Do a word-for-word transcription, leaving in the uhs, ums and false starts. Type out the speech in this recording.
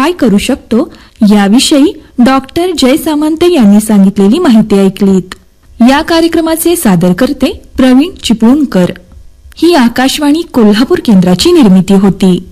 काय करू शकतो याविषयी डॉक्टर जय सामंत यांनी सांगितलेली माहिती ऐकलीत. या कार्यक्रमाचे सादरकर्ते प्रवीण चिपळूणकर. ही आकाशवाणी कोल्हापूर केंद्राची निर्मिती होती.